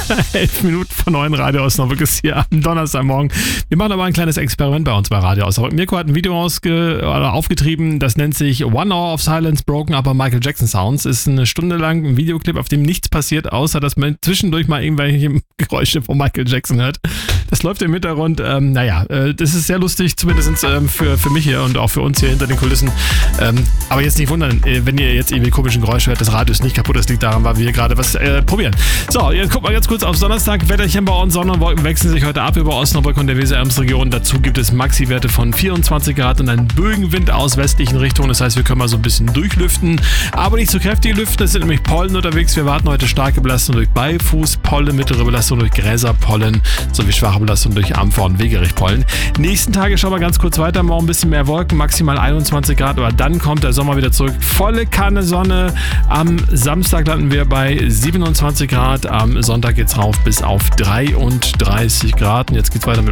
11 Minuten vor 9 Radio Osnabrück ist hier am Donnerstagmorgen. Wir machen aber ein kleines Experiment bei uns bei Radio Osnabrück. Mirko hat ein Video aufgetrieben, das nennt sich One Hour of Silence Broken Up by Michael Jackson Sounds. Ist eine Stunde lang ein Videoclip, auf dem nichts passiert, außer dass man zwischendurch mal irgendwelche Geräusche von Michael Jackson hört. Das läuft im Hintergrund. Das ist sehr lustig, zumindest für mich hier und auch für uns hier hinter den Kulissen. Aber jetzt nicht wundern, wenn ihr jetzt irgendwie komischen Geräusche hört, das Radio ist nicht kaputt, das liegt daran, weil wir hier gerade was probieren. So, jetzt guckt mal ganz kurz aufs Donnerstag. Wetterchen bei uns, Sonne und Wolken wechseln sich heute ab über Osnabrück und der Weser-Ems-Region. Dazu gibt es Maxi-Werte von 24 Grad und einen Bögenwind aus westlichen Richtungen. Das heißt, wir können mal so ein bisschen durchlüften, aber nicht zu kräftig lüften. Es sind nämlich Pollen unterwegs. Wir warten heute starke Belastung durch Beifußpollen, mittlere Belastung durch Gräserpollen sowie schwache Belastung durch Ampfer- und Wegerichtpollen. Nächsten Tage schauen wir ganz kurz weiter. Morgen ein bisschen mehr Wolken, maximal 21 Grad, aber dann kommt der Sommer wieder zurück. Volle Kanne Sonne. Am Samstag landen wir bei 27 Grad. Am Sonntag geht's rauf bis auf 33 Grad. Und jetzt geht's weiter mit